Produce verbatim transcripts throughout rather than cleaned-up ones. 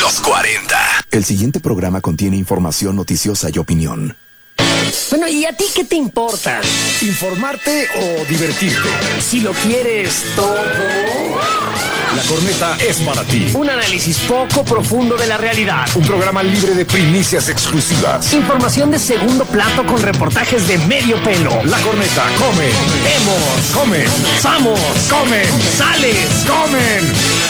Los cuarenta. El siguiente programa contiene información noticiosa y opinión. Bueno, ¿y a ti qué te importa? ¿Informarte o divertirte? Si lo quieres todo... La Corneta es para ti. Un análisis poco profundo de la realidad. Un programa libre de primicias exclusivas. Información de segundo plato con reportajes de medio pelo. La Corneta come. Vemos. Comen. Vamos. Comen. Sales. Comen.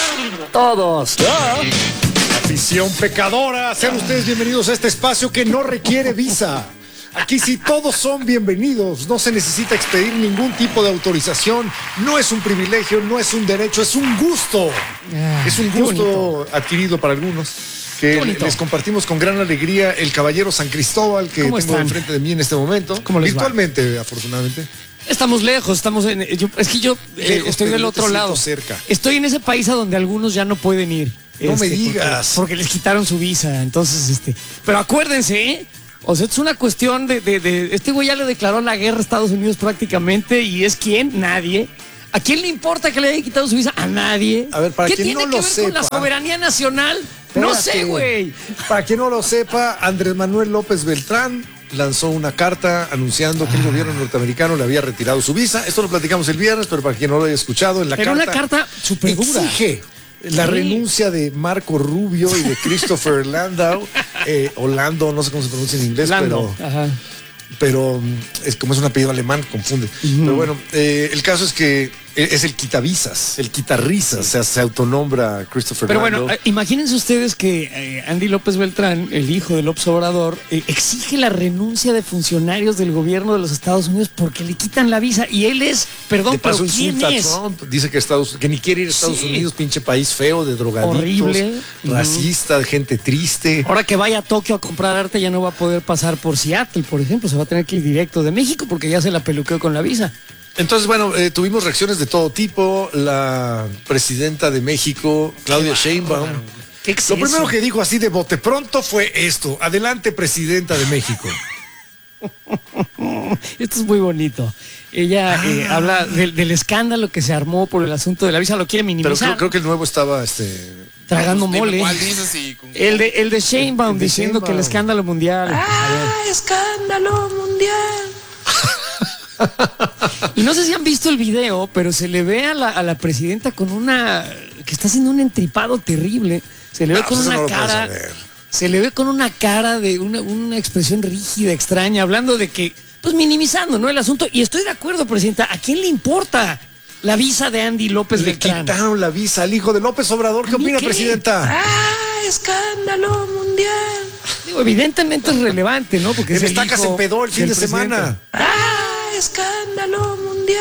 Todos. ¿Ah? Afición pecadora. Sean ustedes bienvenidos a este espacio que no requiere visa. Aquí sí todos son bienvenidos, no se necesita expedir ningún tipo de autorización, no es un privilegio, no es un derecho, es un gusto. Ah, es un gusto adquirido para algunos, que les compartimos con gran alegría el caballero San Cristóbal, que tengo están? enfrente de mí en este momento, virtualmente, va? afortunadamente. Estamos lejos, estamos en... Yo, es que yo eh, estoy del otro lado. Cerca. Estoy en ese país a donde algunos ya no pueden ir. No este, me digas. Porque, porque les quitaron su visa, entonces, este... Pero acuérdense, ¿eh? O sea, es una cuestión de, de, de... Este güey ya le declaró la guerra a Estados Unidos prácticamente. ¿Y es quién? Nadie. ¿A quién le importa que le haya quitado su visa? A nadie. A ver, para ¿Qué quien tiene no que lo ver sepa, con la soberanía nacional? Espérate. No sé, güey. Para quien no lo sepa, Andrés Manuel López Beltrán lanzó una carta anunciando que el gobierno norteamericano le había retirado su visa. Esto lo platicamos el viernes, pero para quien no lo haya escuchado, en la pero carta... una carta súper dura. Exige la sí. renuncia de Marco Rubio y de Christopher Landau, eh, Orlando, no sé cómo se pronuncia en inglés, Lando. pero... Ajá. Pero es como es un apellido alemán, confunde. Uh-huh. Pero bueno, eh, el caso es que es el quitavisas, el quitarrisas, o sea, se autonombra Christopher Pero Lando. bueno, imagínense ustedes que eh, Andy López Beltrán, el hijo de López Obrador, eh, exige la renuncia de funcionarios del gobierno de los Estados Unidos porque le quitan la visa y él es, perdón, de paso, pero ¿quién es? Trump, dice que Estados que ni quiere ir a Estados sí. Unidos, pinche país feo, de drogadictos, horrible, racista, de gente triste. Ahora que vaya a Tokio a comprar arte ya no va a poder pasar por Seattle, por ejemplo, se va a tener que ir directo de México porque ya se la peluqueó con la visa. Entonces, bueno, eh, tuvimos reacciones de todo tipo. La presidenta de México, Claudia Sheinbaum, ¿Qué lo primero que dijo así de bote pronto fue esto: adelante, presidenta de México. Esto es muy bonito. Ella ah. eh, habla del, del escándalo que se armó por el asunto de la visa, lo quiere minimizar. Pero creo, creo que el nuevo estaba este tragando pues, mole. Y con... El de el de Sheinbaum el de diciendo Sheinbaum. que el escándalo mundial. Ah, escándalo mundial. Y no sé si han visto el video, pero se le ve a la, a la presidenta con una... que está haciendo un entripado terrible. Se le ve no, con pues una no cara... Se le ve con una cara de una, una expresión rígida, extraña, hablando de que... Pues minimizando, ¿no? El asunto. Y estoy de acuerdo, presidenta. ¿A quién le importa la visa de Andy López le Beltrán? Le quitaron la visa al hijo de López Obrador. ¿Qué opina, ¿Qué? presidenta? Ah, escándalo mundial. Digo, evidentemente es relevante, ¿no? Porque el es estaca se empedó el fin de semana. Ah, escándalo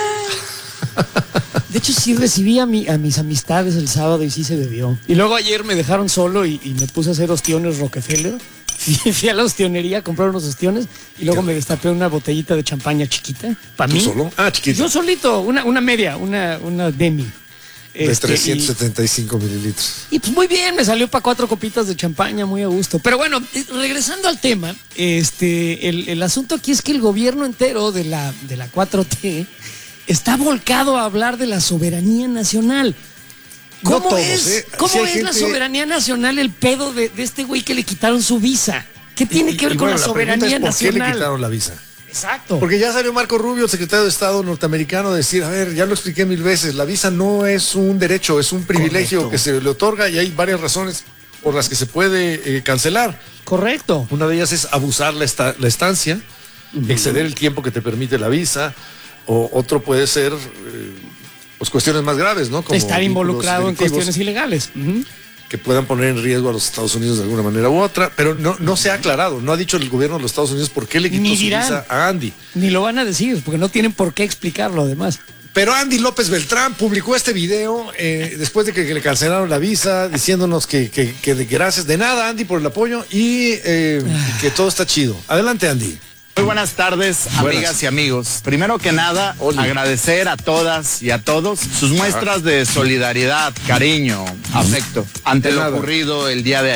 mundial. De hecho, sí recibí a, mi, a mis amistades el sábado y sí se bebió. Y luego ayer me dejaron solo y, y me puse a hacer ostiones Rockefeller. Fui, fui a la ostionería a comprar unos ostiones y luego me destapé una botellita de champaña chiquita. ¿Para mí? ¿Solo? Ah, chiquita. Yo solito, una, una media, una, una demi. De este, trescientos setenta y cinco y, mililitros. Y pues muy bien, me salió para cuatro copitas de champaña, muy a gusto. Pero bueno, regresando al tema, este, el, el asunto aquí es que el gobierno entero de la, de la cuatro T está volcado a hablar de la soberanía nacional. ¿Cómo no todos, es, ¿eh? ¿cómo sí es gente... la soberanía nacional el pedo de, de este güey que le quitaron su visa? ¿Qué tiene y, que ver y con bueno, la soberanía la nacional? ¿Por qué le quitaron la visa? Exacto. Porque ya salió Marco Rubio, el secretario de Estado norteamericano, a decir, a ver, ya lo expliqué mil veces, la visa no es un derecho, es un privilegio Correcto. que se le otorga y hay varias razones por las que se puede eh, cancelar. Correcto. Una de ellas es abusar la, esta, la estancia, uh-huh. exceder el tiempo que te permite la visa, o otro puede ser... Eh, pues cuestiones más graves, ¿no? Como estar involucrado en cuestiones ilegales. Uh-huh. Que puedan poner en riesgo a los Estados Unidos de alguna manera u otra, pero no, no se ha aclarado, no ha dicho el gobierno de los Estados Unidos por qué le quitó Ni su dirán, visa a Andy. Ni lo van a decir, porque no tienen por qué explicarlo además. Pero Andy López Beltrán publicó este video eh, después de que, que le cancelaron la visa, diciéndonos que, que, que de gracias, de nada Andy por el apoyo y eh, que todo está chido. Adelante Andy. Muy buenas tardes, amigas buenas. y amigos. Primero que nada, Oli. agradecer a todas y a todos sus muestras de solidaridad, cariño, afecto ante lo ocurrido el día de ayer.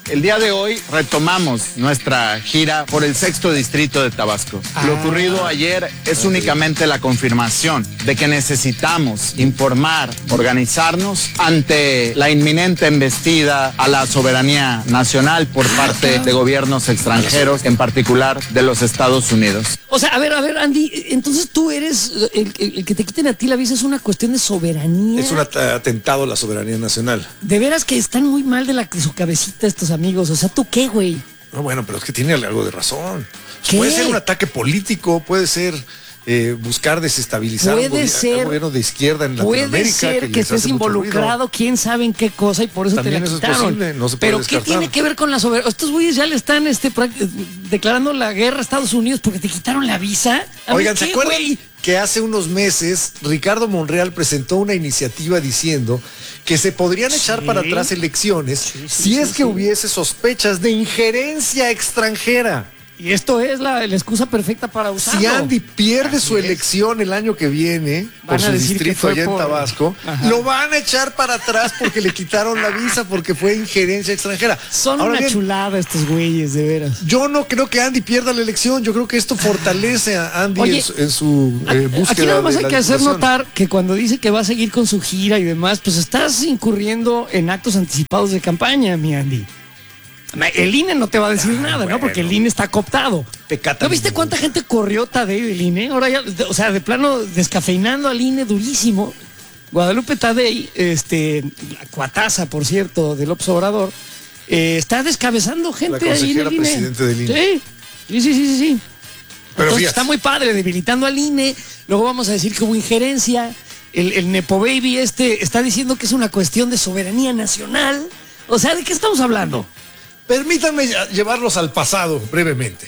El día de hoy retomamos nuestra gira por el sexto distrito de Tabasco. Ah. Lo ocurrido ayer es únicamente la confirmación de que necesitamos informar, organizarnos ante la inminente embestida a la soberanía nacional por parte de gobiernos extranjeros, en particular de los Estados Unidos. O sea, a ver, a ver, Andy, entonces tú eres el, el, el que te quiten a ti la visa, es una cuestión de soberanía. Es un atentado a la soberanía nacional. De veras que están muy mal de, la, de su cabecita estos amigos. O sea, ¿tú qué, güey? No, bueno, pero es que tiene algo de razón. ¿Qué? Puede ser un ataque político, puede ser eh, buscar desestabilizar puede un, gobierno, ser, un gobierno de izquierda en Latinoamérica. Puede ser que, que estés involucrado, quién sabe en qué cosa, y por eso también te la eso quitaron. Es posible, no se puede pero descartar. ¿qué tiene que ver con la soberanía? Estos güeyes ya le están este, declarando la guerra a Estados Unidos porque te quitaron la visa. Oigan, ¿qué, ¿se acuerdan güey? que hace unos meses Ricardo Monreal presentó una iniciativa diciendo que se podrían sí. echar para atrás elecciones sí, sí, si sí, es sí, que sí. hubiese sospechas de injerencia extranjera? Y esto es la, la excusa perfecta para usarlo. Si Andy pierde Así su es. elección el año que viene, van por su distrito allá por... en Tabasco, Ajá. lo van a echar para atrás porque le quitaron la visa, porque fue injerencia extranjera. Son Ahora una bien, chulada estos güeyes, de veras. Yo no creo que Andy pierda la elección, yo creo que esto fortalece a Andy Oye, en su, en su eh, búsqueda. Aquí nada más hay que hacer situación. notar que cuando dice que va a seguir con su gira y demás, pues estás incurriendo en actos anticipados de campaña, mi Andy. El I N E no te va a decir ah, nada, bueno. ¿no? Porque el I N E está cooptado. ¿No viste cuánta gente corrió Tadei del I N E? Ahora ya, o sea, de plano descafeinando al I N E durísimo. Guadalupe Tadei, este, la cuataza, por cierto, de López Obrador, eh, está descabezando gente la ahí en el I N E. Presidente del I N E. Sí, sí, sí, sí, sí. Pero Entonces, está muy padre, debilitando al I N E. Luego vamos a decir que hubo injerencia. El, el Nepo Baby este está diciendo que es una cuestión de soberanía nacional. O sea, ¿de qué estamos hablando? Permítanme llevarlos al pasado brevemente.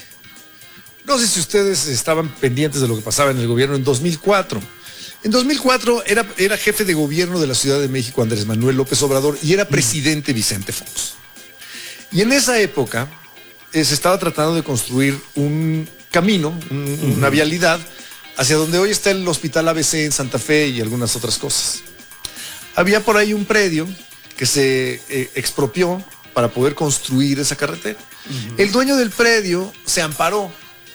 No sé si ustedes estaban pendientes de lo que pasaba en el gobierno en dos mil cuatro. En dos mil cuatro era, era jefe de gobierno de la Ciudad de México Andrés Manuel López Obrador y era presidente Vicente Fox. Y en esa época eh, se estaba tratando de construir un camino, un, una vialidad hacia donde hoy está el Hospital A B C en Santa Fe y algunas otras cosas. Había por ahí un predio que se eh, expropió para poder construir esa carretera. Uh-huh. El dueño del predio se amparó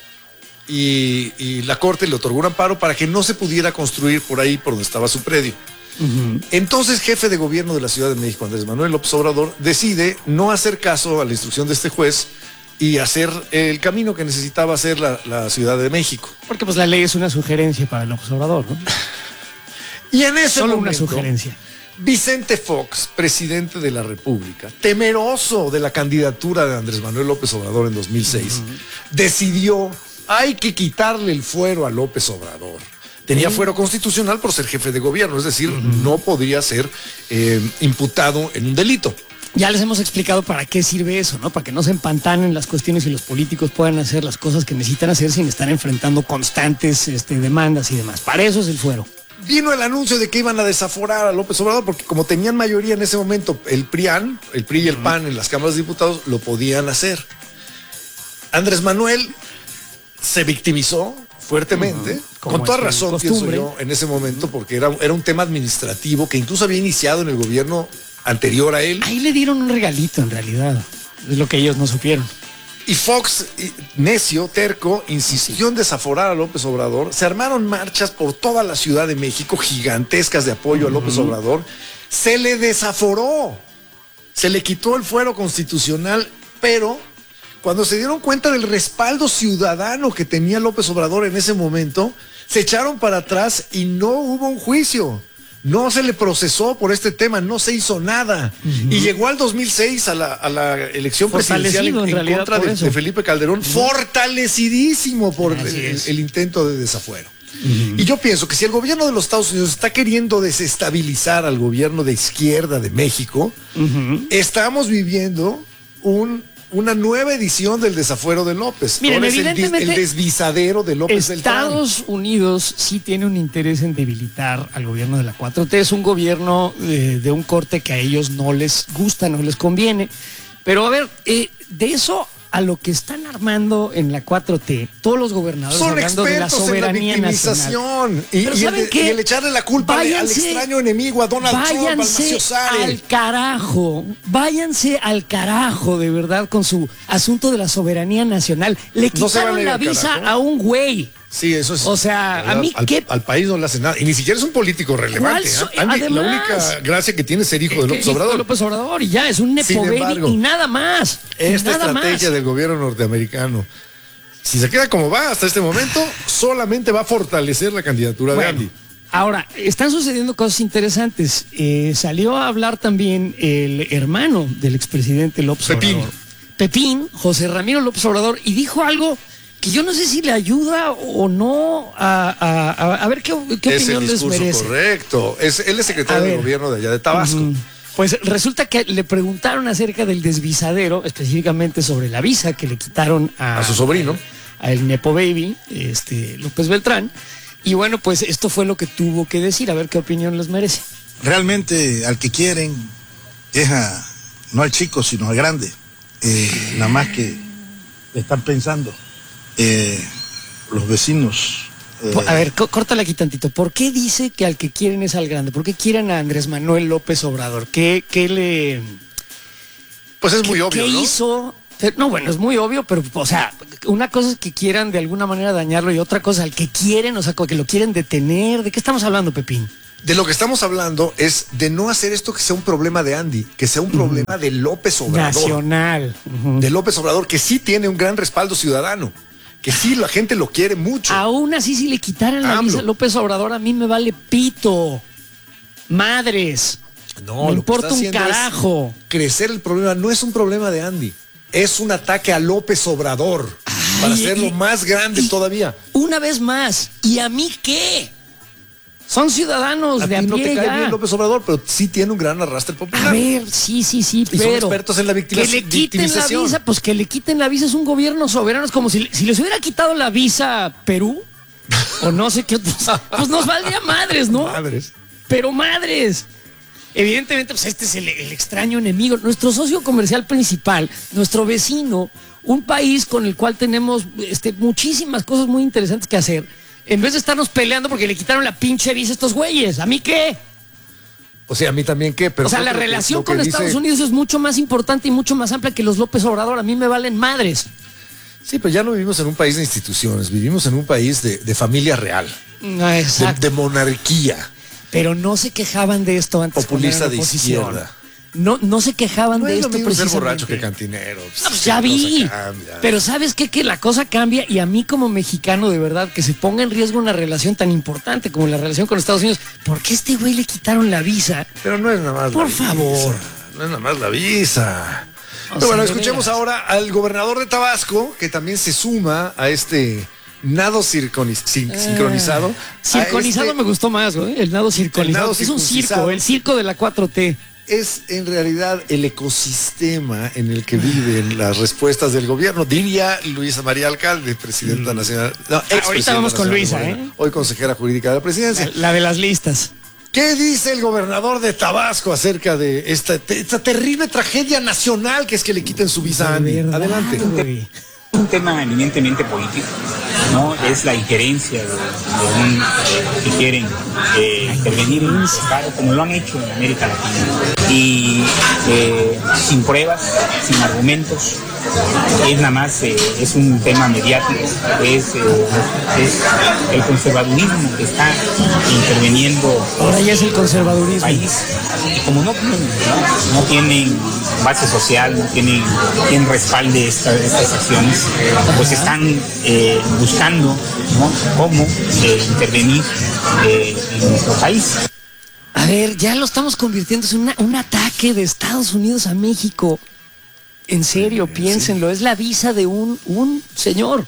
y, y la corte le otorgó un amparo para que no se pudiera construir por ahí por donde estaba su predio. Uh-huh. Entonces, jefe de gobierno de la Ciudad de México, Andrés Manuel López Obrador, decide no hacer caso a la instrucción de este juez y hacer el camino que necesitaba hacer la, la Ciudad de México. Porque pues la ley es una sugerencia para López Obrador, ¿no? Y en ese Solo momento, una sugerencia. Vicente Fox, presidente de la República, temeroso de la candidatura de Andrés Manuel López Obrador en dos mil seis, uh-huh. decidió, hay que quitarle el fuero a López Obrador. Tenía uh-huh. fuero constitucional por ser jefe de gobierno, es decir, uh-huh. no podría ser eh, imputado en un delito. Ya les hemos explicado para qué sirve eso, ¿no? Para que no se empantanen las cuestiones y los políticos puedan hacer las cosas que necesitan hacer sin estar enfrentando constantes este, demandas y demás. Para eso es el fuero. Vino el anuncio de que iban a desaforar a López Obrador porque como tenían mayoría en ese momento, el PRIAN, el P R I y el P A N en las cámaras de diputados lo podían hacer. Andrés Manuel se victimizó fuertemente, uh-huh. con toda razón, pienso yo, en ese momento, porque era, era un tema administrativo que incluso había iniciado en el gobierno anterior a él. Ahí le dieron un regalito en realidad, es lo que ellos no supieron. Y Fox, necio, terco, insistió en desaforar a López Obrador. Se armaron marchas por toda la Ciudad de México, gigantescas de apoyo a López Obrador. Se le desaforó. Se le quitó el fuero constitucional, pero cuando se dieron cuenta del respaldo ciudadano que tenía López Obrador en ese momento, se echaron para atrás y no hubo un juicio. No se le procesó por este tema, no se hizo nada. Uh-huh. Y llegó al dos mil seis a la, a la elección presidencial en, en, en contra de, de Felipe Calderón, uh-huh. fortalecidísimo por el, el, el intento de desafuero. Uh-huh. Y yo pienso que si el gobierno de los Estados Unidos está queriendo desestabilizar al gobierno de izquierda de México, uh-huh. estamos viviendo un... una nueva edición del desafuero de López. Miren, es evidentemente, el, el desvisadero de López del Estados Unidos sí tiene un interés en debilitar al gobierno de la cuatro T. Es un gobierno de, de un corte que a ellos no les gusta, no les conviene. Pero a ver, eh, de eso a lo que están armando en la cuatro T, todos los gobernadores Son hablando de la expertos soberanía en la nacional. victimización. Y, Pero y, ¿saben el, qué? y el echarle la culpa Váyanse- al extraño enemigo, a Donald Trump, al Váyanse maciosare. al carajo, váyanse al carajo, de verdad, con su asunto de la soberanía nacional. Le No se van quitaron a ir la al visa carajo. a un güey. Sí, eso es. O sea, a mí al, qué- al país no le hace nada. Y ni siquiera es un político relevante. ¿Cuál so- ¿eh? Andy, la además- única gracia que tiene es ser hijo de López Hijo de Obrador. López Obrador, y ya, es un Sin nepo baby embargo, y nada más. y Esta nada estrategia más. del gobierno norteamericano, si se queda como va hasta este momento, solamente va a fortalecer la candidatura de Bueno, Andy. ahora, están sucediendo cosas interesantes. Eh, salió a hablar también el hermano del expresidente López Pepín. Obrador. Pepín, José Ramiro López Obrador, y dijo algo que yo no sé si le ayuda o no a, a- a- a ver qué, qué Es el opinión les discurso merece. correcto. Es, él es secretario A de ver. gobierno de allá de Tabasco. Mm, Pues resulta que le preguntaron acerca del desvisadero, específicamente sobre la visa que le quitaron a, A su sobrino. a el Nepo Baby, este, López Beltrán. Y bueno, pues esto fue lo que tuvo que decir, a ver qué opinión les merece. Realmente al que quieren es a, no al chico, sino al grande. Eh, nada más que están pensando eh, los vecinos. eh, Po- A ver, có- córtale aquí tantito. ¿Por qué dice que al que quieren es al grande? ¿Por qué quieren a Andrés Manuel López Obrador? ¿Qué, qué le... Pues es ¿Qué- muy obvio, ¿Qué ¿no? hizo? Eh, No, bueno, es muy obvio, pero, o sea, una cosa es que quieran de alguna manera dañarlo y otra cosa al que quieren, o sea, que lo quieren detener. ¿De qué estamos hablando, Pepín? De lo que estamos hablando es de no hacer esto que sea un problema de Andy, que sea un problema de López Obrador. Nacional. Ujú. De López Obrador, que sí tiene un gran respaldo ciudadano, que sí la gente lo quiere mucho. Aún así, si le quitaran la AMLO. visa a López Obrador, a mí me vale pito. Madres. No, me lo que importa está un haciendo es carajo. crecer el problema. No es un problema de Andy, es un ataque a López Obrador para Ay, hacerlo y- más grande y- todavía. Una vez más, ¿y a mí qué? Son ciudadanos A de a ti no pie te cae ya. bien López Obrador, pero sí tiene un gran arrastre popular. A ver, sí, sí, sí, Y son pero expertos en la victima- que le quiten la victimización. visa, pues que le quiten la visa, es un gobierno soberano, es como si, si les hubiera quitado la visa a Perú, o no sé qué otros, pues nos valdría madres, ¿no? Madres. Pero madres. Evidentemente, pues este es el, el extraño enemigo, nuestro socio comercial principal, nuestro vecino, un país con el cual tenemos este, muchísimas cosas muy interesantes que hacer. En vez de estarnos peleando porque le quitaron la pinche visa a estos güeyes, ¿a mí qué? O sea, a mí también qué, pero O sea, creo la que lo que- relación lo que con dice- Estados Unidos es mucho más importante y mucho más amplia que los López Obrador. A mí me valen madres. Sí, pero ya no vivimos en un país de instituciones, vivimos en un país de, de familia real, No, de, exacto. de monarquía. Pero no se quejaban de esto antes. Populista cuando eran de oposición. izquierda. No, no se quejaban No de es lo esto mismo ser precisamente. borracho que cantinero. No, pues ya La cosa vi. cambia. Pero ¿sabes qué? Que la cosa cambia y a mí como mexicano, de verdad, que se ponga en riesgo una relación tan importante como la relación con Estados Unidos. ¿Por qué a este güey le quitaron la visa? Pero no es nada más Por la visa, favor. no es nada más la visa. O Pero sea, bueno, de escuchemos veras. ahora al gobernador de Tabasco, que también se suma a este nado circoniz- sin- sincronizado. Ah, Circonizado A este- me gustó más, güey. El nado circonizado. nado es un circuncisado. circo, el circo de la cuatro T. Es en realidad el ecosistema en el que viven las respuestas del gobierno, diría Luisa María Alcalde, presidenta nacional. No, expresidenta Mm. ahorita vamos con nacional de Luisa, Morena, ¿eh? Hoy consejera jurídica de la presidencia. La, la de las listas. ¿Qué dice el gobernador de Tabasco acerca de esta, te- esta terrible tragedia nacional que es que le quiten su visa a Andy? De verdad, Adelante. güey. Es un tema eminentemente político, ¿no? Es la injerencia de, de un eh, que quieren eh, intervenir en el Estado, como lo han hecho en América Latina. Y eh, sin pruebas, sin argumentos, es nada más, eh, es un tema mediático, es, eh, es el conservadurismo que está interviniendo Ahora ya es el conservadurismo. país, y como no tienen, no, no tienen base social, no tienen quien respalde esta- estas acciones, pues están eh, buscando, ¿no?, cómo eh, intervenir eh, en nuestro país. A ver, ya lo estamos convirtiendo en una- un ataque de Estados Unidos a México. En serio, piénsenlo. Es la visa de un, un señor.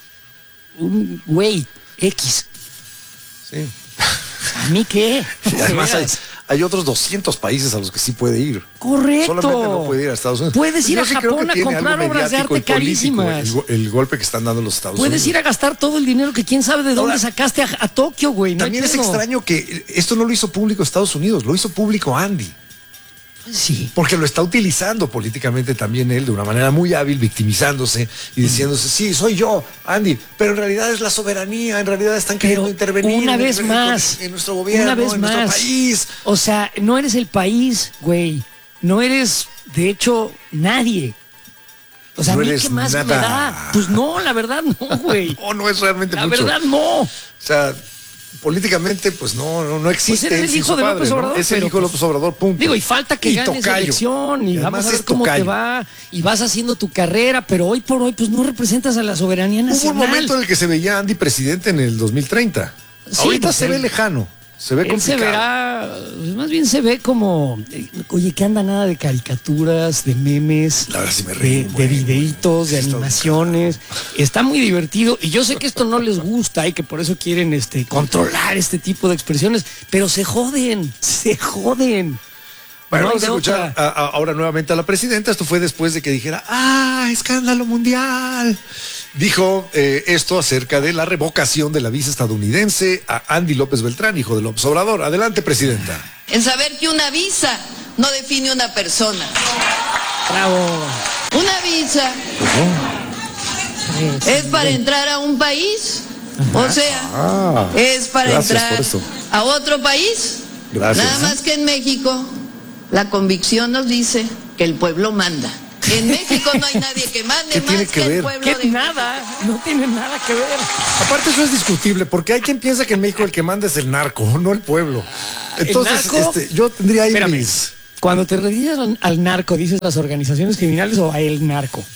Un güey X. Sí. ¿A mí qué? Y además De hay, veras. hay otros doscientos países a los que sí puede ir. Correcto. Solamente no puede ir a Estados Unidos. Puedes ir Yo a sí creo Japón que a tiene comprar algo obras de mediático arte y político carísimas. El, go- el golpe que están dando los Estados Puedes Unidos. ir a gastar todo el dinero que quién sabe de dónde Ahora, sacaste a, a Tokio, güey. No hay También es pedo. extraño que esto no lo hizo público Estados Unidos, lo hizo público Andy. Sí. Porque lo está utilizando políticamente también él de una manera muy hábil, victimizándose y diciéndose, sí, soy yo, Andy, pero en realidad es la soberanía, en realidad están queriendo Pero intervenir una en, vez en- más, en nuestro gobierno, una vez en más. nuestro país. O sea, no eres el país, güey. No eres, de hecho, nadie. O sea, No ¿a mí eres qué más me nada. da? Pues no, la verdad no, güey. No, no es realmente La mucho. verdad no. O sea, políticamente, pues no, no, no existe. Pues eres el sin hijo su de padre, López ¿no? Obrador, Es el pero, hijo de pues, López Obrador, punto. Digo, y falta que Y ganes tocayo. elección y, Y vamos además a ver es cómo te tocayo. va y vas haciendo tu carrera, pero hoy por hoy pues no representas a la soberanía Hubo nacional. un momento en el que se veía a Andy presidente en el dos mil treinta. Sí, Ahorita pues se él- ve lejano, se ve Él complicado. se verá, pues, más bien se ve como, eh, oye, que anda nada de caricaturas, de memes, La verdad sí me reí de, un de buen, videitos, de güey. Está animaciones. Está muy divertido y yo sé que esto no les gusta y que por eso quieren este, controlar este tipo de expresiones, pero se joden, se joden. Bueno, No hay vamos a de escuchar otra. a- a- ahora nuevamente a la presidenta. Esto fue después de que dijera, ¡ah, escándalo mundial! Dijo eh, esto acerca de la revocación de la visa estadounidense a Andy López Beltrán, hijo de López Obrador. Adelante, presidenta. En saber que una visa no define una persona. Bravo. Una visa es para entrar a un país, o sea, Ah, es para gracias entrar por eso. a otro país. Gracias. Nada más que en México la convicción nos dice que el pueblo manda. En México no hay nadie que mande ¿Qué más tiene que, que ver? el pueblo Que de nada, no tiene nada que ver. Aparte eso es discutible, porque hay quien piensa que en México el que manda es el narco, no el pueblo. Entonces, narco? este, yo tendría ahí Espérame. mis... Cuando te refieres al, al narco, ¿dices las organizaciones criminales o a el narco?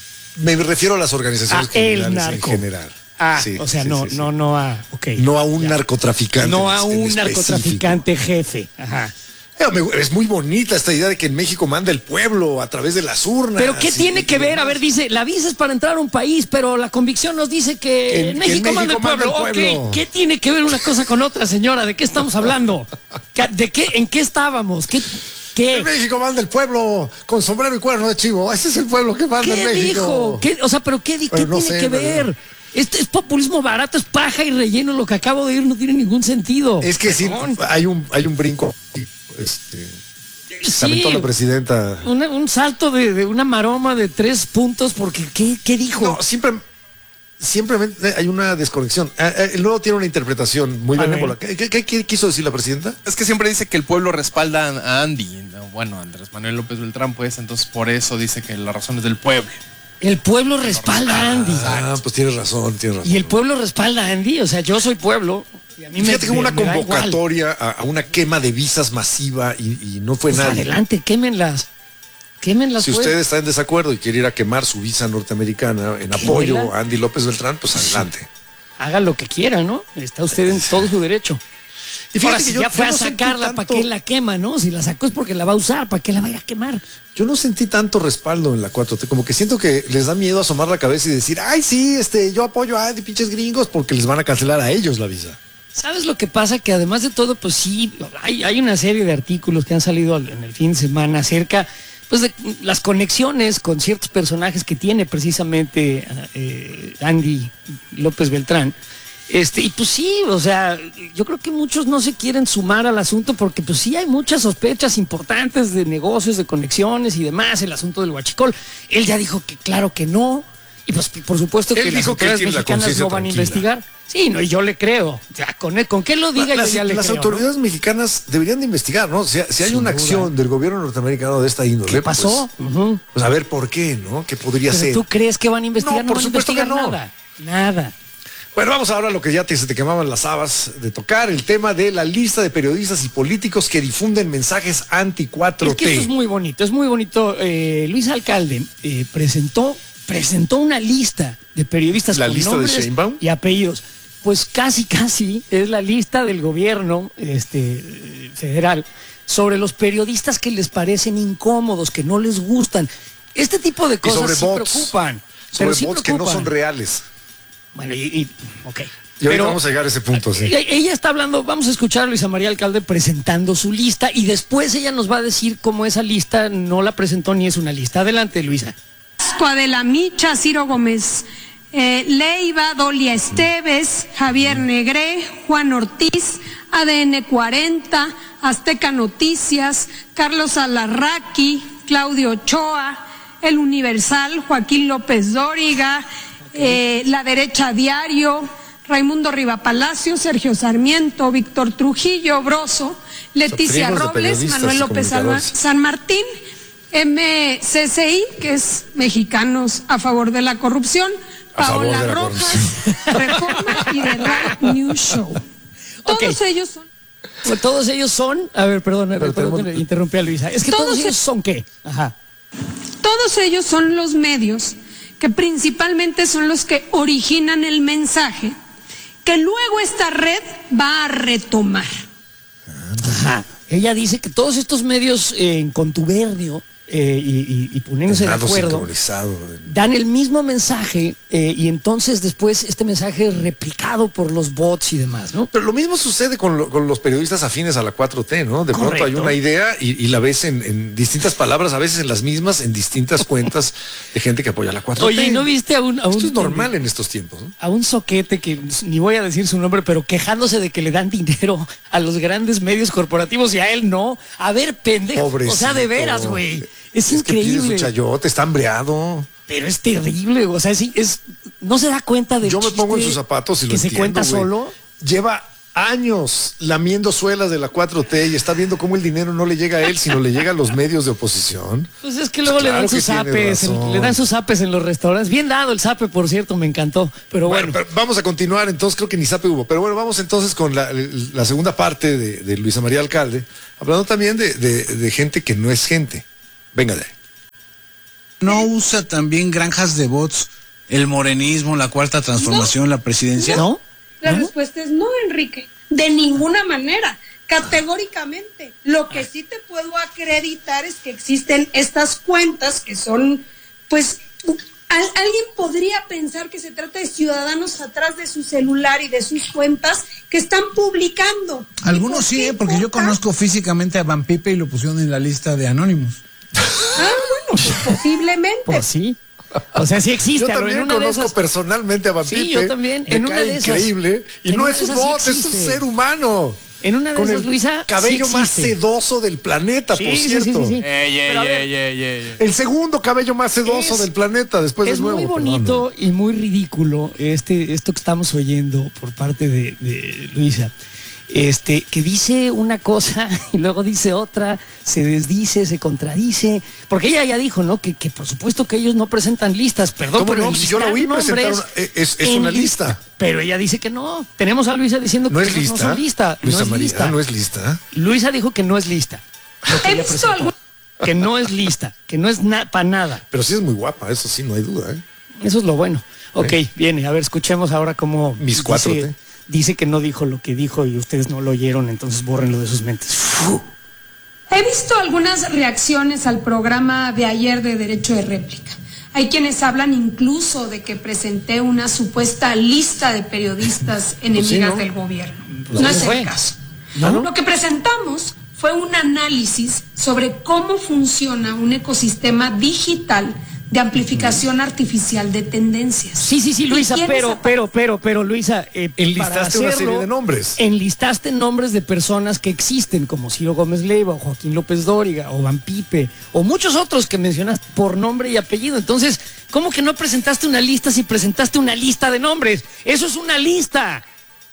Me refiero a las organizaciones A el criminales narco. en general. Ah, Sí, o sea, sí, no, sí, sí. no, no a, ok. No a un narcotraficante. No en- a en un específico. narcotraficante jefe. Ajá. Eh, me- Es muy bonita esta idea de que en México manda el pueblo a través de las urnas. Pero ¿qué y- tiene que ver? A ver, dice, la visa es para entrar a un país, pero la convicción nos dice que, Que en- en que en México, manda, México el pueblo. manda el pueblo. Ok, ¿qué tiene que ver una cosa con otra, señora? ¿De qué estamos hablando? ¿Qué- ¿De qué? ¿En qué estábamos? ¿Qué? En ¿Qué? México manda el pueblo con sombrero y cuerno de chivo. Ese es el pueblo que manda en ¿Qué México. dijo? ¿Qué- o sea, pero ¿qué, di- Pero qué no tiene sé, que en realidad. ver? Este es populismo barato, es paja y relleno. Lo que acabo de ir no tiene ningún sentido. Es que sí, Perdón. hay un, hay un brinco. Este, se aventó Sí, la presidenta. una- un salto de, de una maroma de tres puntos, porque ¿qué, qué dijo? No, siempre, simplemente hay una desconexión. Ah, ah, El nuevo tiene una interpretación muy A ver. benévola. ¿Qué, qué- qué- qué quiso decir la presidenta? Es que siempre dice que el pueblo respalda a Andy, ¿no? Bueno, Andrés Manuel López Beltrán, pues, entonces por eso dice que la razón es del pueblo. El pueblo respalda a Andy. Ah, pues tienes razón, tienes razón. Y el pueblo respalda a Andy. O sea, yo soy pueblo. Y a mí me, Fíjate que hubo me- una me da igual. convocatoria a, a una quema de visas masiva y, y no fue Pues nadie. adelante, quémenlas. Quémenlas. Si pues. usted está en desacuerdo y quiere ir a quemar su visa norteamericana en apoyo Quémela. a Andy López Beltrán, pues adelante. Haga lo que quiera, ¿no? Está usted en todo su derecho. Y Ahora, fíjate si que yo, ya fue yo a no sentí sacarla, ¿para tanto- qué la quema, no? Si la sacó es porque la va a usar, ¿para qué la va a ir a quemar? Yo no sentí tanto respaldo en la cuatro T, como que siento que les da miedo asomar la cabeza y decir, ay, sí, este, yo apoyo a Andy, pinches gringos, porque les van a cancelar a ellos la visa. ¿Sabes lo que pasa? Que además de todo, pues sí, hay, hay una serie de artículos que han salido al- en el fin de semana acerca pues, de las conexiones con ciertos personajes que tiene precisamente eh, Andy López Beltrán. Este, y pues sí, o sea, yo creo que muchos no se quieren sumar al asunto porque pues sí hay muchas sospechas importantes de negocios, de conexiones y demás, el asunto del huachicol. Él ya dijo que claro que no. Y pues por supuesto Él que las dijo que él autoridades tiene la mexicanas conciencia no van a tranquila. investigar. Sí, no, y yo le creo. Ya, con, él- con que él lo diga, las yo ya le las creo, autoridades mexicanas deberían de investigar, ¿no? Si, si hay Sin una duda. acción del gobierno norteamericano de esta índole, ¿Qué pasó? Pues, Ujú. pues a ver por qué, ¿no? ¿Qué podría Pero ser? ¿tú crees que van a investigar? No, por van a supuesto que investigar no. nada. Nada. Bueno, vamos ahora a lo que ya te, se te quemaban las habas de tocar, el tema de la lista de periodistas y políticos que difunden mensajes anti cuatro T. Es que esto es muy bonito, es muy bonito. Eh, Luis Alcalde eh, presentó, presentó una lista de periodistas ¿La con lista de nombres Sheinbaum? y apellidos. Pues casi, casi es la lista del gobierno este, eh, federal sobre los periodistas que les parecen incómodos, que no les gustan. Este tipo de Y cosas sobre sí bots. preocupan. Sobre pero sí bots que no preocupan. son reales. Bueno, y, y ok. Y ahorita vamos a llegar a ese punto, sí. Ella, ella está hablando, vamos a escuchar a Luisa María Alcalde presentando su lista y después ella nos va a decir cómo esa lista no la presentó ni es una lista. Adelante, Luisa. Adela Micha, Ciro Gómez eh, Leiva, Dolia Esteves, Javier Negré, Juan Ortiz, A D N cuarenta, Azteca Noticias, Carlos Alarraqui, Claudio Ochoa, El Universal, Joaquín López Dóriga, eh, La Derecha Diario, Raimundo Rivapalacio, Sergio Sarmiento, Víctor Trujillo, Broso, Leticia Robles, Manuel López San Martín, M C C I, que es Mexicanos a Favor de la Corrupción, Paola Rojas, Reforma y The Right News Show. Todos okay. ellos son... Pues todos ellos son... A ver, perdón, perdón, perdón que interrumpí a Luisa. Es que todos, todos ellos son ¿qué? Ajá. Todos ellos son los medios que principalmente son los que originan el mensaje que luego esta red va a retomar. Ajá. Ella dice que todos estos medios eh, en contubernio eh, y, y, y poniéndose de acuerdo dan el mismo mensaje eh, y entonces después este mensaje es replicado por los bots y demás, ¿no? Pero lo mismo sucede con, lo, con los periodistas afines a la cuatro T, ¿no? De Correcto. Pronto hay una idea y, y la ves en, en distintas palabras, a veces en las mismas, en distintas cuentas de gente que apoya la cuatro T. Oye, ¿no viste a un... A un Esto es normal en estos tiempos, ¿no? A un soquete que ni voy a decir su nombre, pero quejándose de que le dan dinero a los grandes medios corporativos y a él no. A ver, pendejo. Pobrecito. O sea, de veras, güey. Es, es increíble. Que pide su chayote, está hambreado. Pero es terrible, o sea, es, es no se da cuenta de Yo me pongo en sus zapatos y lo que entiendo, se cuenta güey. solo. Lleva años lamiendo suelas de la cuatro T y está viendo cómo el dinero no le llega a él, sino le llega a los medios de oposición. Pues es que luego Claro le dan sus zapes, en, le dan sus zapes en los restaurantes. Bien dado el zape, por cierto, me encantó. Pero bueno, bueno pero vamos a continuar, entonces creo que ni zape hubo. Pero bueno, vamos entonces con la, la segunda parte de, de Luisa María Alcalde, hablando también de, de, de gente que no es gente. Venga de ahí. ¿No usa también granjas de bots el morenismo, la cuarta transformación, no, la presidencia? No. La ¿No? respuesta es no, Enrique. De ninguna manera. Categóricamente. Lo que sí te puedo acreditar es que existen estas cuentas que son, pues, al, alguien podría pensar que se trata de ciudadanos atrás de su celular y de sus cuentas que están publicando. Algunos sí, ¿eh? Porque yo conozco físicamente a Van Pipe y lo pusieron en la lista de anónimos. Ah, bueno, pues posiblemente. Pues sí. O sea, sí existe. Yo también en una conozco de esas... personalmente a Van Pipe. Sí, yo también. Me En una cae de esas. increíble. Y En no una es de un esas sí bot, es un existe. ser humano. En una de Con esas, el Luisa, cabello sí más existe. sedoso del planeta, Sí, por sí, cierto. sí, sí, sí. Ey, ey, Pero a ver, ey, ey, ey, ey. El segundo cabello más sedoso Es- del planeta, después Es del nuevo. muy bonito y muy ridículo este, esto que estamos oyendo por parte de, de Luisa. Este, que dice una cosa y luego dice otra, se desdice, se contradice, porque ella ya dijo, ¿no? Que, que por supuesto que ellos no presentan listas, perdón, ¿Cómo pero no? Si yo la oí enlistar presentar nombres una- es- es en una lista. Pero ella dice que no. Tenemos a Luisa diciendo No que es no lista. son lista. Luisa no es María, lista. no es lista. Luisa dijo que no es lista. lo que He ella visto presentó. algún- Que no es lista, que no es na para nada. Pero sí es muy guapa, eso sí, no hay duda, ¿eh? Eso es lo bueno. Ok, viene, a ver, escuchemos ahora cómo Mis cuatro dice, T. dice que no dijo lo que dijo y ustedes no lo oyeron, entonces bórrenlo de sus mentes. Fu. He visto algunas reacciones al programa de ayer de Derecho de Réplica. Hay quienes hablan incluso de que presenté una supuesta lista de periodistas enemigas ¿no? del gobierno. Pues no no es fue. el caso. ¿No? Lo que presentamos fue un análisis sobre cómo funciona un ecosistema digital de amplificación artificial de tendencias. Sí, sí, sí, Luisa, ¿Y quiénes pero, ap- pero, pero, pero, Luisa, eh, Enlistaste para una hacerlo, serie de nombres. Enlistaste nombres de personas que existen, como Ciro Gómez Leiva, o Joaquín López Dóriga, o Van Pipe, o muchos otros que mencionaste por nombre y apellido. Entonces, ¿cómo que no presentaste una lista si presentaste una lista de nombres? Eso es una lista.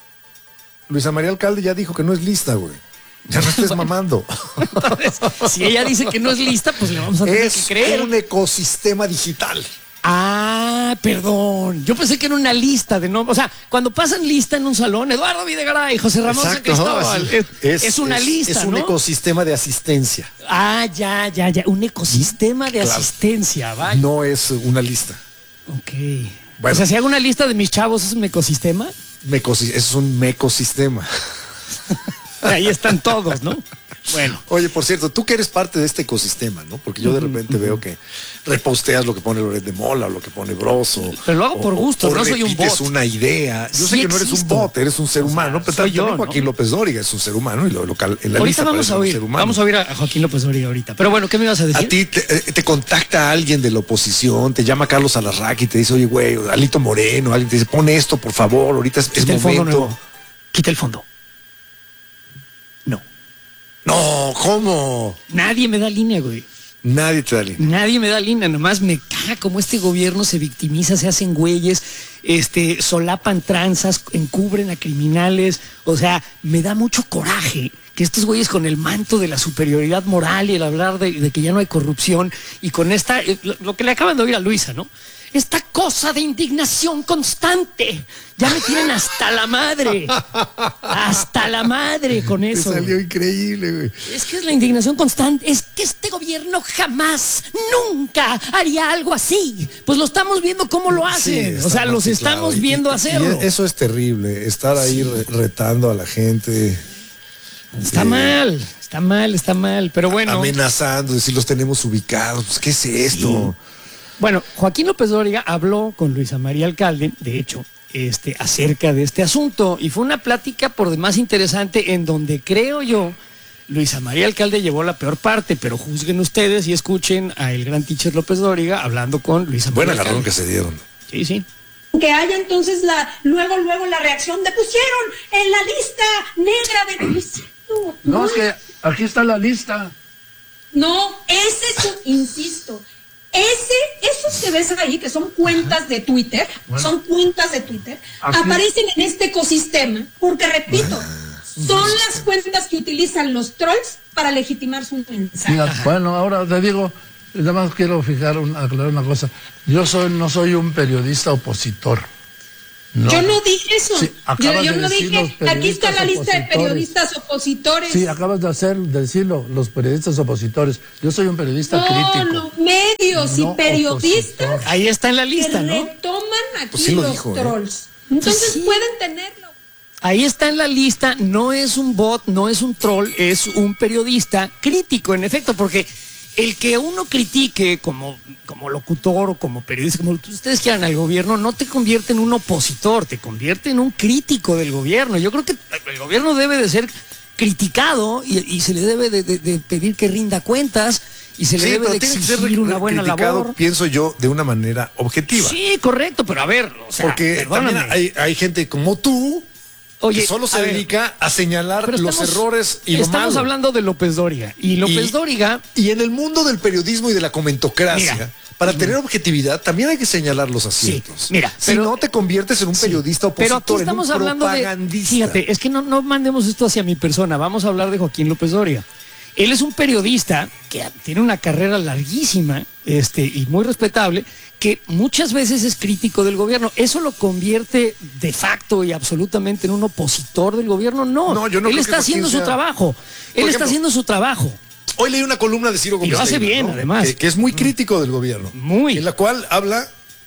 Luisa María Alcalde ya dijo que no es lista, güey. Ya no estés mamando. Entonces, si ella dice que no es lista, pues le vamos a tener Es que creer. un ecosistema digital. Ah, perdón. Yo pensé que era una lista de nombres. O sea, cuando pasan lista en un salón, Eduardo Videgaray, José Ramón San Exacto, Cristóbal, ¿no? es, es una lista, Es un ¿no? ecosistema de asistencia. Ah, ya, ya, ya. Un ecosistema de Claro. asistencia, vaya. No es una lista. Ok. Bueno. O sea, si hago una lista de mis chavos, ¿es un ecosistema? Mecosi- es un mecosistema. Ahí están todos, ¿no? Bueno. Oye, por cierto, tú que eres parte de este ecosistema, ¿no? Porque yo de repente veo que reposteas lo que pone Loret de Mola, o lo que pone Broso. Pero lo hago por gusto, o no soy un repites bot. una idea. Yo Sí sé que no eres un existo. bot, eres un ser humano, pero soy también yo, ¿no? Joaquín López Dóriga es un ser humano y lo local en la Ahorita lista vamos parece a un oír, ser humano. vamos a oír a Joaquín López Dóriga ahorita. Pero bueno, ¿qué me ibas a decir? A ti te, eh, te contacta alguien de la oposición, te llama Carlos Alarraqui y te dice, oye, güey, Alito Moreno, alguien te dice, pon esto, por favor, ahorita es, es Quita el fondo momento. nuevo. Quita el fondo. No, ¿cómo? Nadie me da línea, güey. Nadie te da línea. Nadie me da línea, nomás me caga como este gobierno se victimiza, se hacen güeyes, este, solapan tranzas, encubren a criminales. O sea, me da mucho coraje que estos güeyes con el manto de la superioridad moral y el hablar de, de que ya no hay corrupción y con esta, lo, lo que le acaban de oír a Luisa, ¿no? Esta cosa de indignación constante. Ya me tienen hasta la madre. Hasta la madre con eso. Me salió increíble, güey. Es que es la indignación constante. Es que este gobierno jamás, nunca haría algo así. Pues lo estamos viendo cómo lo hacen. Sí, o sea, los estamos claro. viendo y, hacerlo. Y eso es terrible, estar ahí sí. retando a la gente. Está eh, mal, está mal, está mal. Pero bueno. Amenazando, decir los tenemos ubicados. Pues, ¿qué es esto? Sí. Bueno, Joaquín López Dóriga habló con Luisa María Alcalde, de hecho, este, acerca de este asunto, y fue una plática por demás interesante en donde creo yo, Luisa María Alcalde llevó la peor parte, pero juzguen ustedes y escuchen a el gran teacher López Dóriga hablando con Luisa María Buen Alcalde. agarrón que se dieron. Sí, sí. Que haya entonces la, luego, luego la reacción de pusieron en la lista negra de Luisito. No, no, es que aquí está la lista. No, ese es un, insisto, ese, esos que ves ahí, que son cuentas de Twitter, bueno, son cuentas de Twitter, aquí aparecen en este ecosistema, porque repito, son las cuentas que utilizan los trolls para legitimar su mensaje. Mira, bueno, ahora te digo, nada más quiero fijar, un, aclarar una cosa. Yo soy, no soy un periodista opositor. No. Yo no dije eso. Sí, yo yo no dije, aquí está la lista de periodistas opositores. Sí, acabas de hacer, de decirlo, los periodistas opositores. Yo soy un periodista no, crítico. No, medios no y periodistas. Opositor. Ahí está en la lista, que ¿no? Retoman aquí pues sí los dijo, trolls. ¿eh? Entonces sí. pueden tenerlo. Ahí está en la lista, no es un bot, no es un troll, es un periodista crítico, en efecto, porque el que uno critique como, como locutor o como periodista, como ustedes quieran al gobierno, no te convierte en un opositor, te convierte en un crítico del gobierno. Yo creo que el gobierno debe de ser criticado y, y se le debe de, de, de pedir que rinda cuentas y se le sí, debe de exigir una buena labor. Pienso yo, de una manera objetiva. Sí, correcto, pero a ver, o sea, porque perdóname. también hay, hay gente como tú, Oye, que solo se dedica ver, a señalar estamos, los errores y lo malo. Estamos hablando de López Dóriga. Y López y, Dóriga... Y en el mundo del periodismo y de la comentocracia, mira, para tener objetividad, también hay que señalar los aciertos. Sí, mira, si pero, no te conviertes en un periodista sí, opositor, pero aquí estamos en un hablando propagandista. De, fíjate, es que no, no mandemos esto hacia mi persona. Vamos a hablar de Joaquín López Dóriga. Él es un periodista que tiene una carrera larguísima este, y muy respetable, que muchas veces es crítico del gobierno. ¿Eso lo convierte de facto y absolutamente en un opositor del gobierno? No, no, yo no él está haciendo sea... su trabajo. Él ejemplo, está haciendo su trabajo. Hoy leí una columna de Ciro Gómez y lo hace Leiva, bien, ¿no? además. Que, que es muy crítico del gobierno. Muy. En la cual habla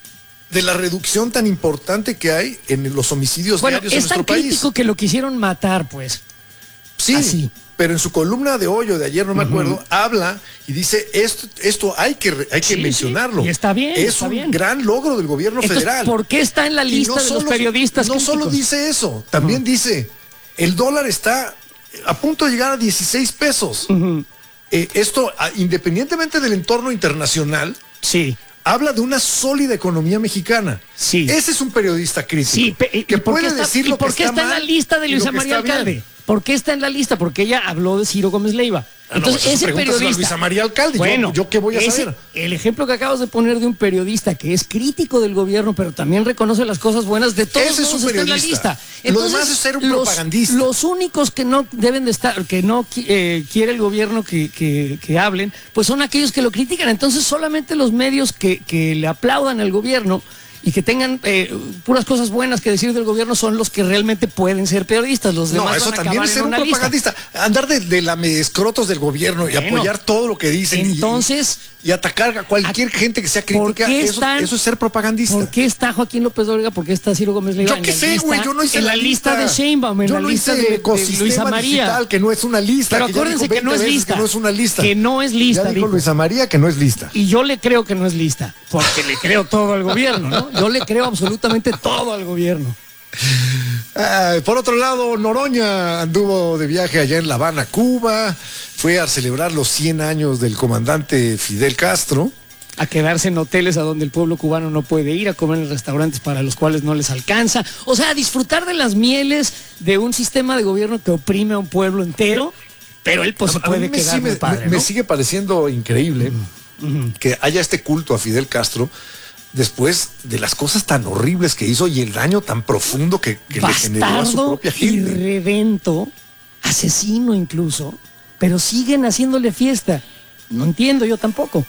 de la reducción tan importante que hay en los homicidios bueno, diarios en nuestro país. Es tan crítico que lo quisieron matar, pues. Sí. Así. Pero en su columna de hoy o de ayer, no me acuerdo, uh-huh. habla y dice, esto, esto hay que, hay que sí, mencionarlo. Sí. Y está bien. Es está un bien. gran logro del gobierno Entonces, federal. ¿por qué está en la lista no de solo, los periodistas No críticos? solo dice eso, también uh-huh. dice, el dólar está a punto de llegar a dieciséis pesos. Uh-huh. Eh, esto, independientemente del entorno internacional, sí. habla de una sólida economía mexicana. Sí. Ese es un periodista crítico. Sí, pe- que ¿por puede está, decir lo ¿y por que qué está, está en la lista de Luisa María Alcalde? Bien. ¿Por qué está en la lista? Porque ella habló de Ciro Gómez Leiva. Entonces, no, ese periodista. Luisa María Alcalde. Bueno, yo, yo qué voy a ese, saber. El ejemplo que acabas de poner de un periodista que es crítico del gobierno, pero también reconoce las cosas buenas de todos. Ese es un está en la lista. Entonces, lo demás es ser un los, propagandista. Los únicos que no deben de estar, que no eh, quiere el gobierno que, que, que hablen, pues son aquellos que lo critican. Entonces, solamente los medios que, que le aplaudan al gobierno y que tengan eh, puras cosas buenas que decir del gobierno son los que realmente pueden ser periodistas. Los demás no, eso van a también es ser un propagandista. Lista. Andar de, de la escrotos del gobierno bueno, y apoyar todo lo que dicen. Entonces, y, y atacar a cualquier a, gente que sea crítica. Eso, están, eso es ser propagandista. ¿Por qué está Joaquín López Dóriga? ¿Por qué está Ciro Gómez Leiva? Yo qué sé, güey. Yo no hice en la, la lista, lista de Sheinbaum, en yo la no lista hice de, de Luisa María. Digital, que no es una lista. Pero acuérdense que no es lista. Que no es una lista. Que no es lista. Ya dijo Luisa María que no es lista. Y yo le creo que no es lista. Porque le creo todo al gobierno, ¿no? Yo le creo absolutamente absolutamente todo al gobierno. Ah, por otro lado, Noroña anduvo de viaje allá en La Habana, Cuba, fue a celebrar los cien años del comandante Fidel Castro. A quedarse en hoteles a donde el pueblo cubano no puede ir, a comer en restaurantes para los cuales no les alcanza. O sea, a disfrutar de las mieles de un sistema de gobierno que oprime a un pueblo entero pero él pues se A- a puede mí me quedar sí muy me, padre, me- me ¿no? sigue pareciendo increíble que haya este culto a Fidel Castro después de las cosas tan horribles que hizo y el daño tan profundo que, que le generó a su Bastardo, propia gente. irredento, asesino incluso, pero siguen haciéndole fiesta. No entiendo yo tampoco.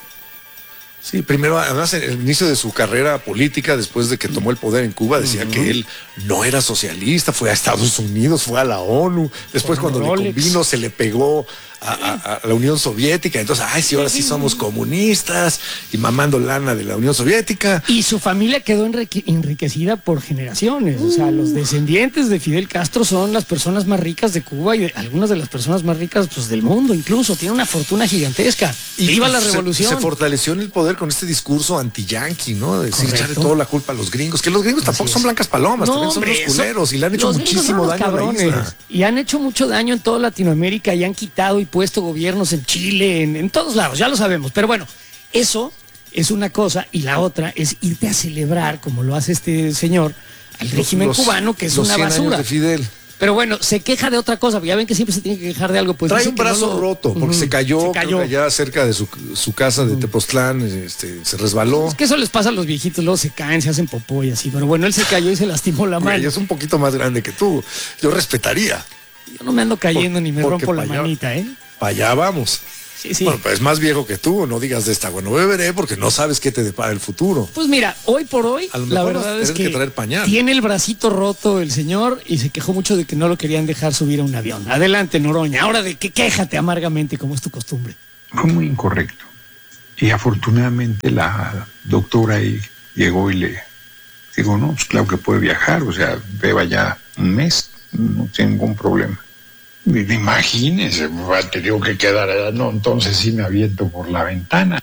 Sí, primero, además, en el inicio de su carrera política, después de que tomó el poder en Cuba, decía uh-huh. que él no era socialista, fue a Estados Unidos, fue a la ONU, después Con cuando Rolex. le convino se le pegó a, a- a la Unión Soviética, entonces, ay, sí, ahora sí somos comunistas, y mamando lana de la Unión Soviética. Y su familia quedó enrique- enriquecida por generaciones. O sea, los descendientes de Fidel Castro son las personas más ricas de Cuba y de- algunas de las personas más ricas pues, del mundo incluso. Tiene una fortuna gigantesca. Y ¡Viva la se- revolución! Se, fortaleció en el poder con este discurso anti-yanqui, ¿no? De decir, Correcto. echarle toda la culpa a los gringos, que los gringos Así tampoco es. son blancas palomas, No, también son hombre, unos culeros y le han hecho los gringos muchísimo son unos daño a la cabrones. isla. Y han hecho mucho daño en toda Latinoamérica y han quitado y puesto gobiernos en Chile, en, en todos lados, ya lo sabemos. Pero bueno, eso es una cosa y la otra es irte a celebrar, como lo hace este señor, al régimen Los- cubano, que es los una cien años basura. de Fidel. Pero bueno, se queja de otra cosa, ya ven que siempre se tiene que quejar de algo. Pues Trae dice un que no brazo lo- roto porque Ujú, se cayó, se creo cayó. que allá cerca de su, su casa de Tepoztlán, este, se resbaló. Es que eso les pasa a los viejitos, luego se caen, se hacen popó y así. Pero bueno, él se cayó y se lastimó la Güey, mano. es un poquito más grande que tú. Yo respetaría. Yo no me ando cayendo Por- ni me porque rompo la pa' allá- manita, ¿eh? Para allá vamos. Sí, sí. Bueno, pues es más viejo que tú, no digas de esta, bueno, beberé porque no sabes qué te depara el futuro. Pues mira, hoy por hoy, A lo la mejor vas a verdad es tener que, que traer pañal. tiene el bracito roto el señor y se quejó mucho de que no lo querían dejar subir a un avión. Adelante, Noroña. Ahora de que quéjate amargamente, como es tu costumbre. Fue muy incorrecto. Y afortunadamente la doctora ahí llegó y le digo, no, pues claro que puede viajar, o sea, beba ya un mes, no tiene ningún problema. Y imagínese, ha tenido que quedar allá, no, entonces sí me aviento por la ventana.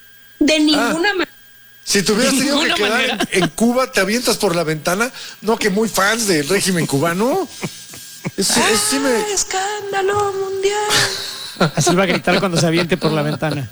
De ninguna manera. Si te hubieras De tenido que ninguna quedar manera. en, en Cuba, te avientas por la ventana. No, que muy fans del régimen cubano. Es- es- sí me- ¡Ah, escándalo mundial! Así va a gritar cuando se aviente por la ventana.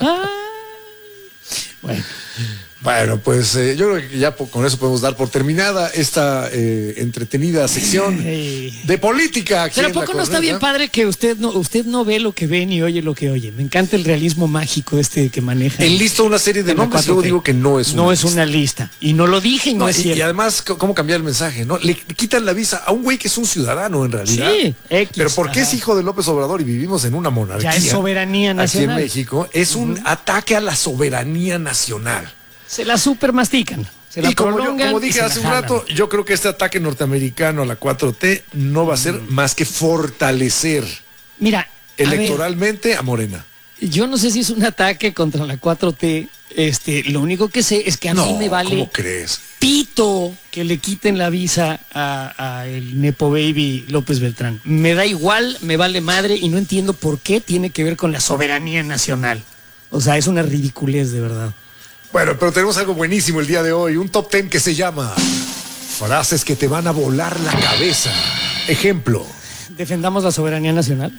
Bueno. Bueno, pues eh, yo creo que ya po- con eso podemos dar por terminada esta eh, entretenida sección de política. Aquí Pero ¿a en La poco no está Corneta. bien padre que usted no, usted no ve lo que ve ni oye lo que oye? Me encanta el realismo mágico este que maneja. Enlisto una serie de en la nombres y cuatro luego T. digo que no es una No es lista. una lista. Y no lo dije y no, No, es y, cierto. y además, c- ¿cómo cambiar el mensaje? ¿No? Le, le quitan la visa a un güey que es un ciudadano en realidad. Sí, X, Pero porque ajá. es hijo de López Obrador y vivimos en una monarquía. Ya es soberanía nacional. Aquí en México es un ataque a la soberanía nacional. Se la super mastican. Se la Y como, yo, prolongan como y dije se la hace un jalan. rato, yo creo que este ataque norteamericano a la cuatro T no va a ser más que fortalecer Mira, a ver, electoralmente a Morena. yo no sé si es un ataque contra la cuatro T. Este, lo único que sé es que a mí No, me vale ¿cómo crees? pito que le quiten la visa a, a el Nepo Baby López Beltrán. Me da igual, me vale madre y no entiendo por qué tiene que ver con la soberanía nacional. O sea, es una ridiculez de verdad. Bueno, pero tenemos algo buenísimo el día de hoy, un top ten que se llama Frases que te van a volar la cabeza. Ejemplo. Defendamos la soberanía nacional.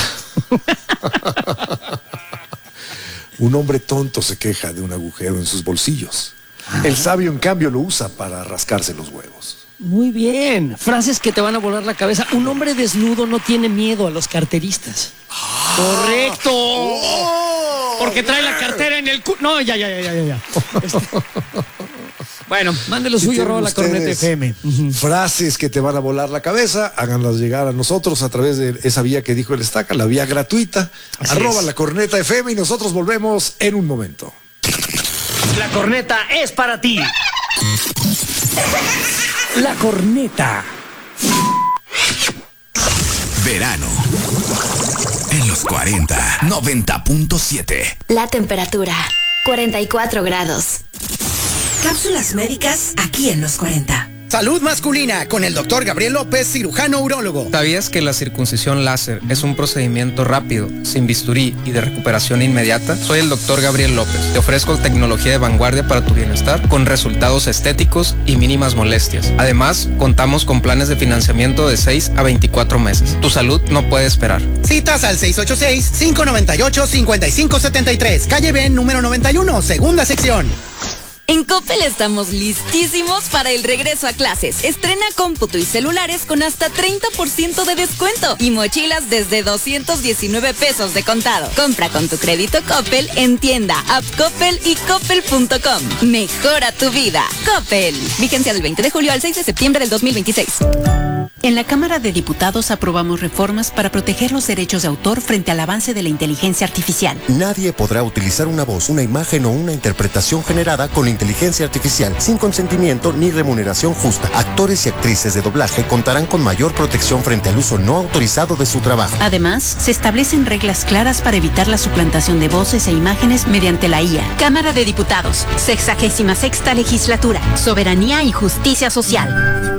Un hombre tonto se queja de un agujero en sus bolsillos. El sabio, en cambio, lo usa para rascarse los huevos. Muy bien. Frases que te van a volar la cabeza. Un hombre desnudo no tiene miedo a los carteristas. Correcto. Porque trae la cartera en el cu... No, ya, ya, ya, ya, ya. ya. Este- Bueno, mande lo Si suyo, tienen arroba la corneta ustedes F M. Frases que te van a volar la cabeza, háganlas llegar a nosotros a través de esa vía que dijo el Estaca, la vía gratuita, Así arroba es. la corneta F M y nosotros volvemos en un momento. La corneta es para ti. La corneta. Verano. En los cuarenta, noventa punto siete. La temperatura, cuarenta y cuatro grados. Cápsulas médicas aquí en los cuarenta. Salud masculina con el doctor Gabriel López, cirujano urólogo. ¿Sabías que la circuncisión láser es un procedimiento rápido, sin bisturí y de recuperación inmediata? Soy el doctor Gabriel López. Te ofrezco tecnología de vanguardia para tu bienestar con resultados estéticos y mínimas molestias. Además, contamos con planes de financiamiento de seis a veinticuatro meses. Tu salud no puede esperar. Citas al seis ocho seis, cinco nueve ocho, cinco cinco siete tres. Calle B, número noventa y uno, segunda sección. En Coppel estamos listísimos para el regreso a clases. Estrena cómputo y celulares con hasta treinta por ciento de descuento y mochilas desde doscientos diecinueve pesos de contado. Compra con tu crédito Coppel en tienda, app Coppel y coppel punto com. Mejora tu vida. Coppel. Vigencia del veinte de julio al seis de septiembre del dos mil veintiséis. En la Cámara de Diputados aprobamos reformas para proteger los derechos de autor frente al avance de la inteligencia artificial. Nadie podrá utilizar una voz, una imagen o una interpretación generada con inteligencia artificial sin consentimiento ni remuneración justa. Actores y actrices de doblaje contarán con mayor protección frente al uso no autorizado de su trabajo. Además, se establecen reglas claras para evitar la suplantación de voces e imágenes mediante la I A. Cámara de Diputados, sexagésima sexta legislatura, soberanía y justicia social.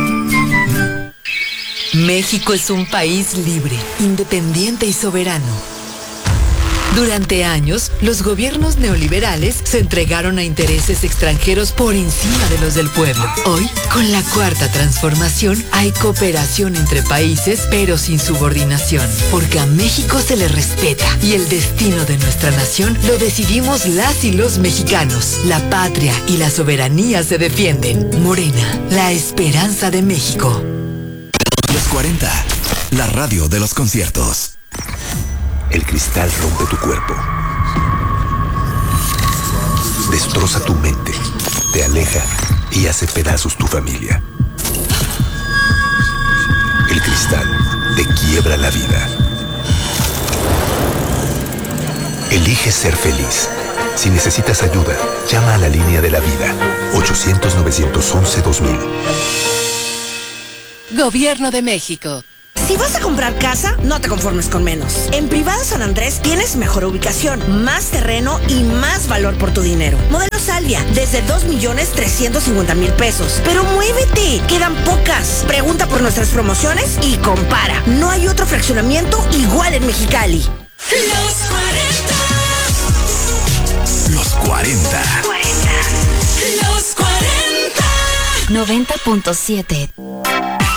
México es un país libre, independiente y soberano. Durante años, los gobiernos neoliberales se entregaron a intereses extranjeros por encima de los del pueblo. Hoy, con la cuarta transformación, hay cooperación entre países, pero sin subordinación, porque a México se le respeta y el destino de nuestra nación lo decidimos las y los mexicanos. La patria y la soberanía se defienden. Morena, la esperanza de México. Los cuarenta, la radio de los conciertos. El cristal rompe tu cuerpo. Destroza tu mente, te aleja y hace pedazos tu familia. El cristal te quiebra la vida. Elige ser feliz. Si necesitas ayuda, llama a la línea de la vida. ochocientos, novecientos once, dos mil. Gobierno de México. Si vas a comprar casa, no te conformes con menos. En Privada San Andrés tienes mejor ubicación, más terreno y más valor por tu dinero. Modelo Salvia, desde dos millones trescientos cincuenta mil pesos. Pero muévete, quedan pocas. Pregunta por nuestras promociones y compara. No hay otro fraccionamiento igual en Mexicali. Los cuarenta. Los cuarenta. Los cuarenta. noventa punto siete.